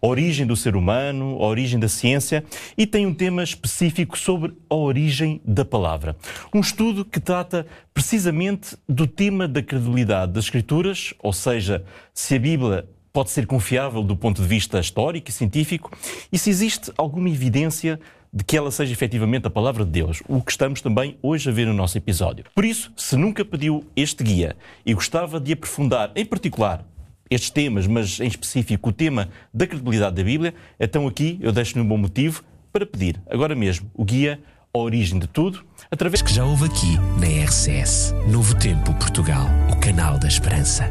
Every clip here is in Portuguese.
a origem do ser humano, a origem da ciência, e tem um tema específico sobre a origem da palavra. Um estudo que trata precisamente do tema da credibilidade das Escrituras, ou seja, se a Bíblia pode ser confiável do ponto de vista histórico e científico, e se existe alguma evidência de que ela seja efetivamente a palavra de Deus, o que estamos também hoje a ver no nosso episódio. Por isso, se nunca pediu este guia e gostava de aprofundar, em particular, estes temas, mas em específico o tema da credibilidade da Bíblia, então aqui eu deixo-lhe um bom motivo para pedir, agora mesmo, o guia A Origem de Tudo, através que já houve aqui na RCS, Novo Tempo Portugal, o canal da esperança.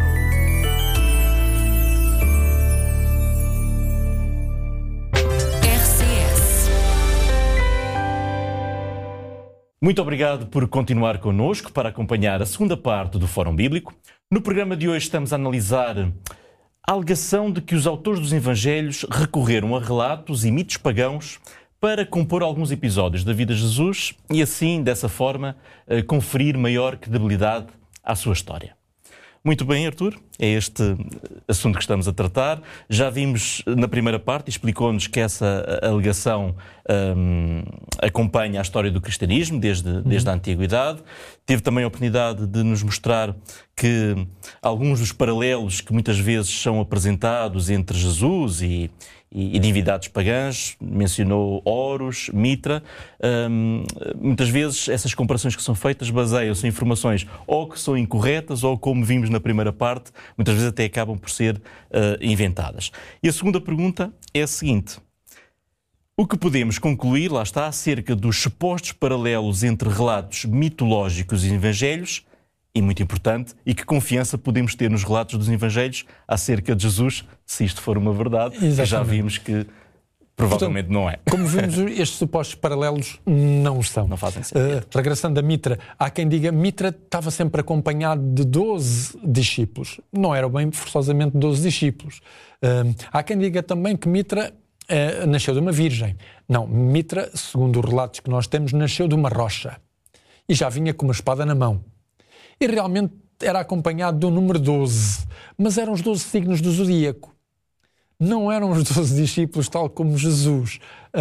Muito obrigado por continuar connosco para acompanhar a segunda parte do Fórum Bíblico. No programa de hoje estamos a analisar a alegação de que os autores dos Evangelhos recorreram a relatos e mitos pagãos para compor alguns episódios da vida de Jesus e assim, dessa forma, conferir maior credibilidade à sua história. Muito bem, Artur, é este assunto que estamos a tratar. Já vimos na primeira parte, explicou-nos que essa alegação acompanha a história do cristianismo desde a antiguidade. Teve também a oportunidade de nos mostrar que alguns dos paralelos que muitas vezes são apresentados entre Jesus e divindades pagãs, mencionou Horus, Mitra. Muitas vezes essas comparações que são feitas baseiam-se em informações ou que são incorretas ou, como vimos na primeira parte, muitas vezes até acabam por ser inventadas. E a segunda pergunta é a seguinte: o que podemos concluir, lá está, acerca dos supostos paralelos entre relatos mitológicos e evangelhos? E muito importante, e que confiança podemos ter nos relatos dos Evangelhos acerca de Jesus, se isto for uma verdade, que já vimos que provavelmente não é. Como vimos, estes supostos paralelos não são. Não fazem sentido. Regressando a Mitra, há quem diga que Mitra estava sempre acompanhado de 12 discípulos. Não eram bem forçosamente 12 discípulos. Há quem diga também que Mitra nasceu de uma virgem. Não, Mitra, segundo os relatos que nós temos, nasceu de uma rocha. E já vinha com uma espada na mão. E realmente era acompanhado do número 12, mas eram os 12 signos do zodíaco. Não eram os 12 discípulos tal como Jesus.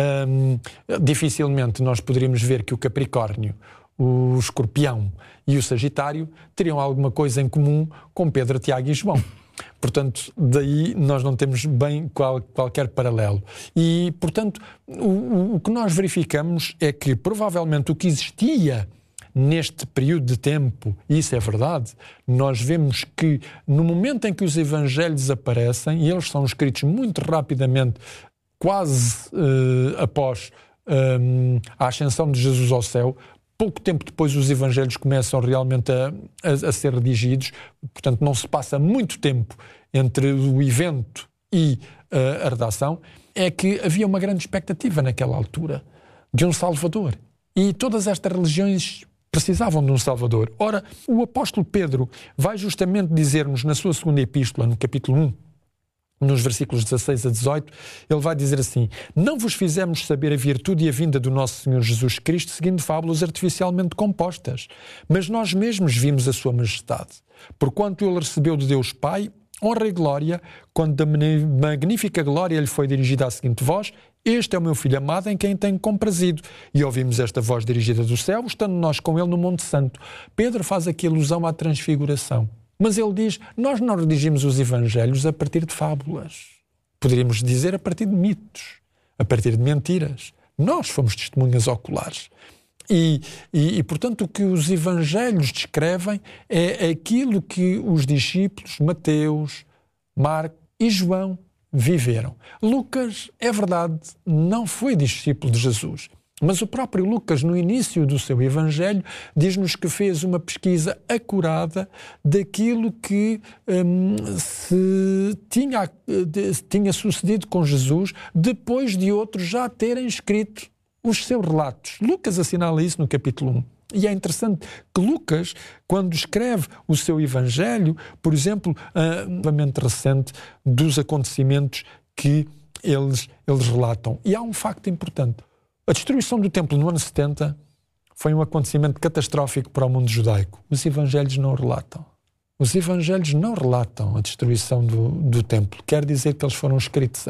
Dificilmente nós poderíamos ver que o Capricórnio, o Escorpião e o Sagitário teriam alguma coisa em comum com Pedro, Tiago e João. Portanto, daí nós não temos bem qualquer paralelo. E, portanto, o que nós verificamos é que provavelmente o que existia neste período de tempo, e isso é verdade, nós vemos que no momento em que os Evangelhos aparecem, e eles são escritos muito rapidamente, quase após a ascensão de Jesus ao céu, pouco tempo depois os Evangelhos começam realmente a ser redigidos, portanto não se passa muito tempo entre o evento e a redação, é que havia uma grande expectativa naquela altura de um Salvador. E todas estas religiões precisavam de um Salvador. Ora, o apóstolo Pedro vai justamente dizer-nos na sua segunda epístola, no capítulo 1, nos versículos 16 a 18, ele vai dizer assim: não vos fizemos saber a virtude e a vinda do nosso Senhor Jesus Cristo seguindo fábulas artificialmente compostas, mas nós mesmos vimos a sua majestade. Porquanto ele recebeu de Deus Pai honra e glória, quando da magnífica glória lhe foi dirigida a seguinte voz: este é o meu Filho amado em quem tenho comprazido. E ouvimos esta voz dirigida do céu, estando nós com ele no Monte Santo. Pedro faz aqui alusão à transfiguração. Mas ele diz, nós não redigimos os Evangelhos a partir de fábulas. Poderíamos dizer a partir de mitos, a partir de mentiras. Nós fomos testemunhas oculares. E, portanto, o que os Evangelhos descrevem é aquilo que os discípulos Mateus, Marcos e João viveram. Lucas, é verdade, não foi discípulo de Jesus, mas o próprio Lucas, no início do seu Evangelho, diz-nos que fez uma pesquisa acurada daquilo que se tinha sucedido com Jesus depois de outros já terem escrito os seus relatos. Lucas assinala isso no capítulo 1. E é interessante que Lucas, quando escreve o seu Evangelho, por exemplo, novamente recente, dos acontecimentos que eles relatam. E há um facto importante. A destruição do templo no ano 70 foi um acontecimento catastrófico para o mundo judaico. Os Evangelhos não relatam. Os Evangelhos não relatam a destruição do templo. Quer dizer que eles foram escritos